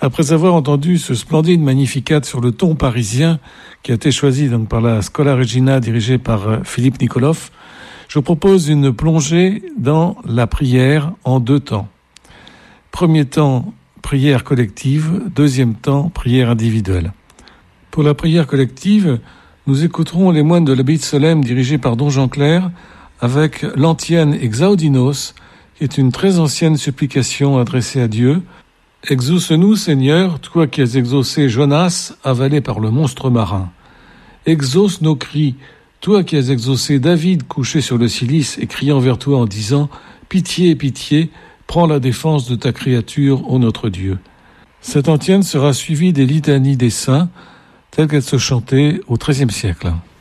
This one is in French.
Après avoir entendu ce splendide Magnificat sur le ton parisien qui a été choisi donc par la Schola Regina dirigée par Philippe Nicolov, je propose une plongée dans la prière en 2 temps. Premier temps, prière collective. Deuxième temps, prière individuelle. Pour la prière collective, nous écouterons les moines de l'abbaye de Solesmes dirigés par Don Jean Clair avec l'antienne Exaudinos, qui est une très ancienne supplication adressée à Dieu. Exauce-nous, Seigneur, toi qui as exaucé Jonas, avalé par le monstre marin. Exauce nos cris, toi qui as exaucé David, couché sur le cilice et criant vers toi en disant « Pitié, pitié, prends la défense de ta créature, ô notre Dieu ». Cette antienne sera suivie des litanies des saints, telles qu'elles se chantaient au XIIIe siècle.